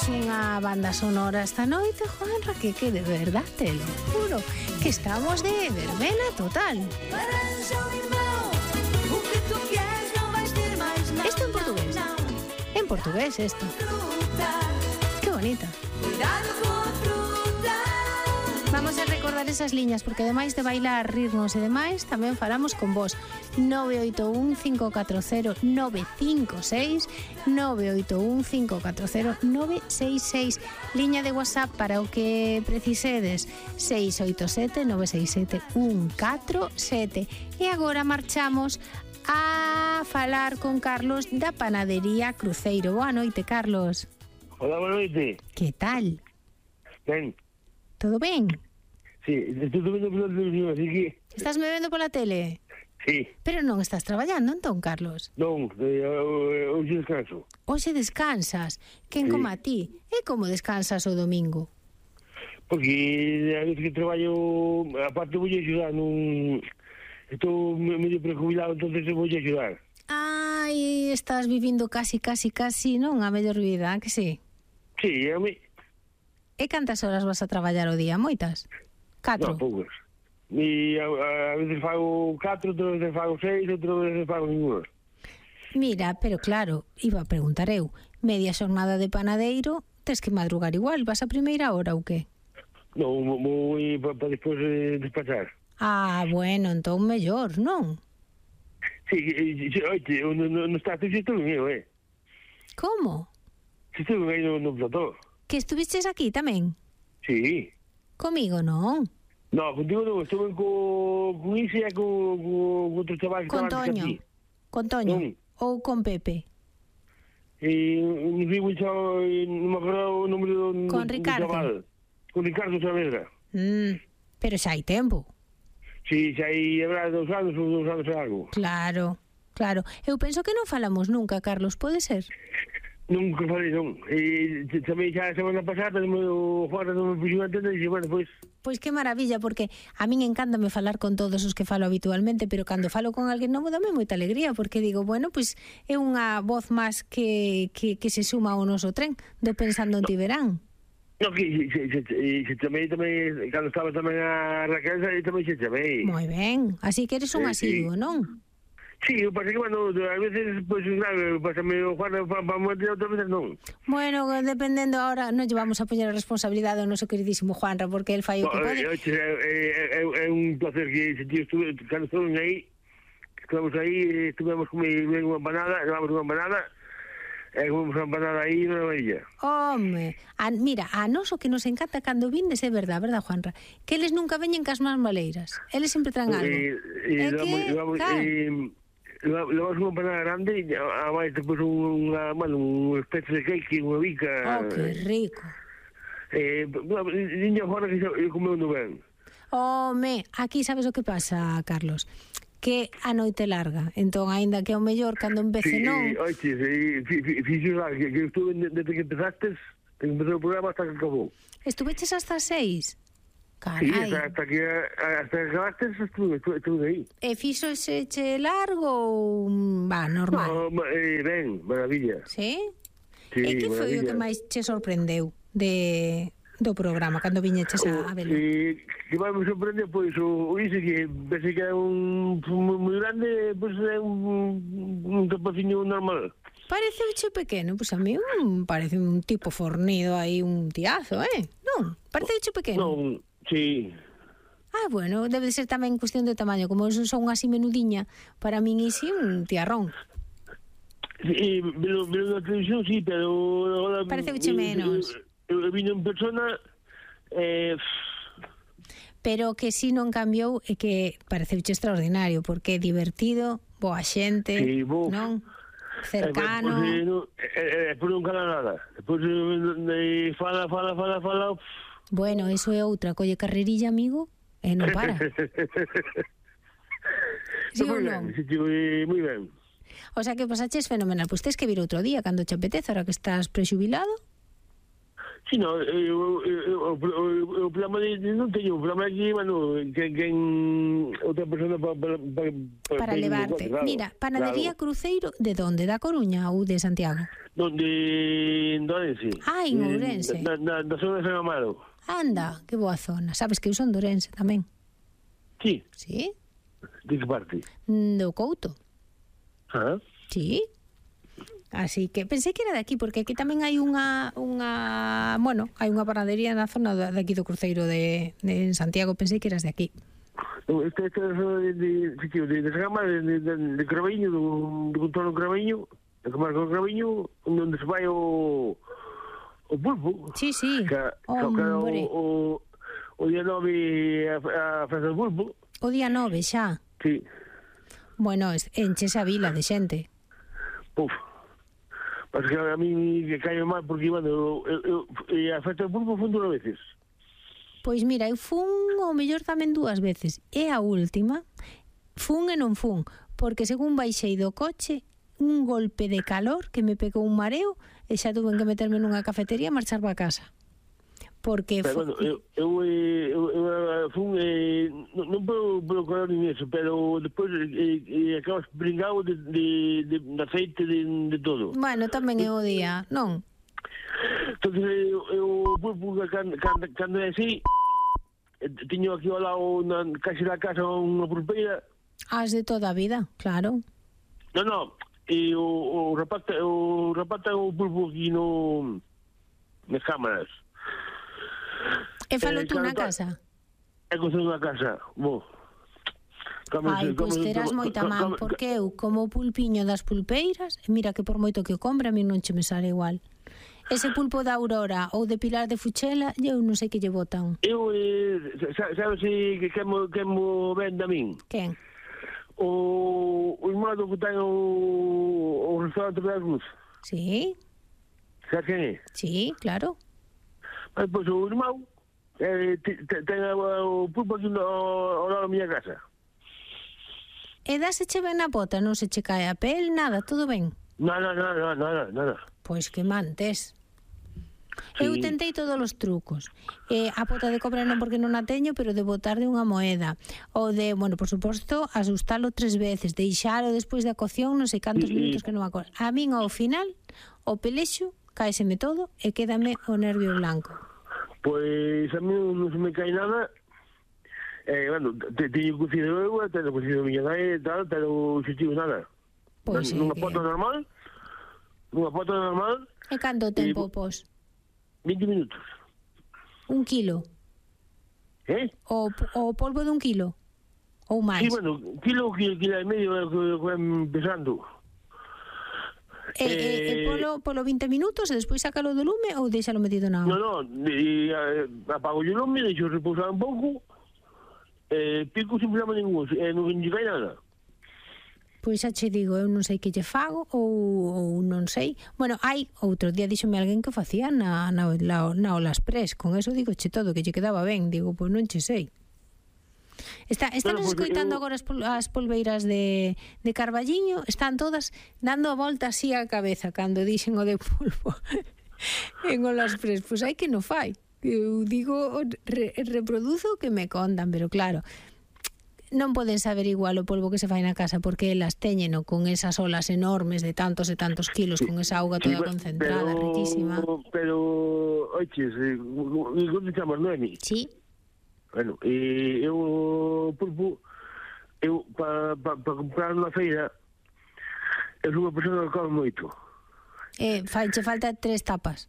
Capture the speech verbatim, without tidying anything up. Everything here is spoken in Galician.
unha banda sonora esta noite, Juanra, que, que de verdad te lo juro, que estamos de verbena total. Esto en portugués. En portugués esto. Qué bonita. Vamos a recordar esas liñas, porque ademais de bailar, rirnos e demais, tamén falamos con vos. nove oito un cinco catro cero nove cinco seis, nove oito un cinco catro cero nove seis seis, liña de WhatsApp para o que precisedes, seis oito sete nove seis sete un catro sete. E agora marchamos a falar con Carlos da Panadería Cruceiro. Boa noite, Carlos. Hola, boa noite. Que tal? Ben. Todo ben? Sí, estou vendo pola televisión, así que... Estás me vendo pola tele? Sí. Pero non estás traballando entón, Carlos? Non, eh, hoxe descanso. Hoxe descansas? Quen Sí. como a ti? E como descansas o domingo? Porque a vez que traballo, aparte vou axudar nun... Estou medio prejubilado, entonces vou axudar. Ai, estás vivindo casi, casi, casi, non? A mellor vida, que sí? Sí, a mí... E cantas horas vas a traballar o día? Moitas? Catro? Non, poucas. E a, a veces fago catro, outras veces fago seis, outras veces fago ninguna. Mira, pero claro, iba a preguntar eu, media xornada de panadeiro, tes que madrugar igual, vas a primeira hora ou que? Non, vou para pa despois eh, despachar. Ah, bueno, entón mellor, non? Sí, sí, oite, no, no, no está, si estou eu, eh? Como? Si estou aí no, no plató. Que estuvistes aquí tamén? Sí. Comigo non? No, contigo non, estuve co, con Ise e co, co, co outro chaval que Con estaba antes Toño? que ti. Con Toño? Non. Ou con Pepe? E non sei o chaval, non me acordo o número do, Con do Ricardo? chaval. Con Ricardo Saavedra. Mm, pero xa hai tempo. Sí, xa hai habrá dos anos ou dos anos e algo. Claro, claro. Eu penso que non falamos nunca, Carlos, pode ser? Nunca falei, non. E tamén xa a semana pasada, o Juan non me puxo a entender e dixe, bueno, pois... Pois que maravilla, porque a min encántame falar con todos os que falo habitualmente, pero cando falo con alguén novo dame moita alegría, porque digo, bueno, pois é unha voz máis que, que, que se suma ao noso tren do Pensando en Ti Verán. No, que se, se, se, se chamei tamén, cando estaba tamén a Raquel, e tamén se chamei. Moi ben, así que eres un asiduo, sí. non? Sí, o pasa que, bueno, a veces, pois, pues, claro, pásame o Juan para pa, mover, outras veces non. Bueno, dependendo ahora, non llevamos a poñer a responsabilidade ao noso queridísimo Juanra, porque el fai o que pode. É, é, é, é un placer que se tío estuve, cando estuve aí, estuvemos aí, estuvemos comigo unha empanada, levamos unha empanada, e comemos unha empanada aí na maravilla. Home, a, mira, a noso que nos encanta cando vindes, é verdad, verdad, Juanra? Que eles nunca veñen cas más maleiras, eles sempre traen algo. E, e, é que, levamos, claro. E, levamos unha empanada grande e a máis depois unha, bueno, unha especie de cake, unha bica. Oh, que rico. Eh, niña Juana que eu comeu no ben. Home, aquí sabes o que pasa, Carlos? Que a noite larga, entón, aínda que é o mellor cando empece Sí, non... oxe, sí, fixo que, que eu estuve desde que empezastes, desde que empezou o programa hasta que acabou. Estuveches hasta as seis? Carai. Sí, hasta, hasta que hasta que acabaste estuve, estuve, estuve aí. E fixo ese che largo ou va, normal? No, eh, ben, maravilla. Sí? Sí, e que foi o que máis che sorprendeu de do programa cando viñeches a, a verlo? E que máis me sorprende, pois, o, o Ise, que pensei que era un moi, moi grande, pois é un, un tapaciño normal. Pareceu che pequeno, pois a mí un, parece un tipo fornido aí, un tiazo, eh? Non, pareceu che pequeno. Non, sí. Ah, bueno, debe ser tamén cuestión de tamaño, como eu son así menudiña, para min isi un tiarrón. Sí, pero, pero na televisión sí, pero... Pareceuche menos. Eu, eu vino en persona... Eh, pero que si non cambiou é que pareceuche extraordinario, porque é divertido, boa xente, sí, bo, non? Cercano. Eh, no, eh, eh, por non cala nada. Depois eh, fala, fala, fala, fala... Bueno, eso é outra, colle carrerilla, amigo, e non para. Sí ou non? Sí, moi ben. O sea que pasaches fenomenal. Pois tes que vir outro día, cando te apetece, ahora que estás prexubilado. Sí, no, eu, eu, eu, o programa de, de non teño, o programa aquí, bueno, que, que outra persona para pa, pa, pa, para levarte. Claro, mira, Panadería claro. Cruceiro, de onde? Da Coruña ou de Santiago? Donde, en Ourense. Ah, en Ourense. Na, na, na zona de San Amaro. Anda, que boa zona. Sabes que eu son de Ourense tamén. Sí. Sí? De que parte? Do Couto. Ah. Sí. Así que pensei que era de aquí, porque aquí tamén hai unha, unha bueno, hai unha panadería na zona de aquí do Cruceiro de, de Santiago, pensei que eras de aquí. Este, este de, de, de, de, de Sagama, de, de, de, de Craviño, do, do contorno Craviño, de comarca do Craviño, onde se vai o, o pulpo. Sí, sí, que, hombre. O, o, o día nove a, a festa do pulpo. O día nove xa? Sí. Bueno, enches a vila de xente. Puf. Porque a mí que caio mal, porque, bueno, eu, eu, eu, a festa do pulpo foi dúas veces. Pois mira, eu fun o mellor tamén dúas veces. E a última, fun e non fun, porque según baixei do coche, un golpe de calor que me pegou un mareo e xa tuve que meterme nunha cafetería e marchar para casa. Porque pero, bueno, eu, eu, eu, eu fun eh, non, non polo, polo calor nin eso, pero despois eh, eh, acabas pringado de, de, de, de aceite de, de todo. Bueno, tamén é o día, non? Entonces eu, eu pulpo cando, cando, cando é así, tiño aquí ao lado na case da casa unha pulpeira. As de toda a vida, claro. Non, non, e o, o rapaz o rapaz ten o pulpo aquí no nas cámaras. E falo eh, tú na casa? É que na casa, bo. Ai, pois terás moita man, porque eu, como o pulpiño das pulpeiras, mira que por moito que o compre, a mí non che me sale igual. Ese pulpo da Aurora ou de Pilar de Fuchela, eu non sei que lle botan. Eu, eh, sabes que que mo, que mo vende a min? Quen? O, o irmão do que ten o, o restaurante da Cruz. Sí. Sabes quen é? Sí, claro. Mas, pois, o irmão eh, ten o pulpo aquí no, ao lado da miña casa. E dá se che ben na bota, non se che cae a pel, nada, todo ben? Non, non, non, non, nada, nada. Pois que mantes. Sí. Eu tentei todos os trucos. Eh, a pota de cobra non porque non a teño, pero de botar de unha moeda. O de, bueno, por suposto, asustalo tres veces, deixalo despois da cocción, non sei cantos Sí. minutos que non me acordo. A min, ao final, o pelexo, caéseme todo e quédame o nervio blanco. Pois a mí non se me cae nada. Eh, bueno, te, teño cocido eu, teño cocido miña nai e tal, pero se tivo nada. Pois Nunha é, pota que... normal, nunha pota normal, E canto tempo, pos? vinte minutos. Un kilo? Eh? O, o polvo dun kilo? Ou máis? Sí, bueno, kilo, kilo, kilo e medio é o que ven pesando. E, eh, e, e polo, polo vinte minutos e despois sacalo do lume ou deixalo metido na Non, agua? non, e, eh, apago o lume, deixo repousar un pouco, eh, pico sin problema ningún, e non lle cae nada. Pois xa che digo, eu non sei que lle fago ou, ou non sei. Bueno, hai outro día díxome alguén que o facía na, na, na, na Ola Express. Con eso digo che todo, que lle quedaba ben. Digo, pois non che sei. Está, están Bueno, pues, escoitando eu... agora as, pol, as polveiras de, de Carballiño, están todas dando a volta así a cabeza cando dixen o de pulpo en Ola Express. Pois hai que non fai. Eu digo, re, reproduzo o que me contan, pero claro, non poden saber igual o polvo que se fai na casa porque elas teñeno con esas olas enormes de tantos e tantos kilos, con esa auga toda sí, concentrada, pero, riquísima. Pero, oiches, eh, como te chamas, Noemi? Sí. Bueno, e eu o pulpo, eu para pa, pa comprar na feira, eu sou unha persona que come moito. Eh, fai, che falta tres tapas.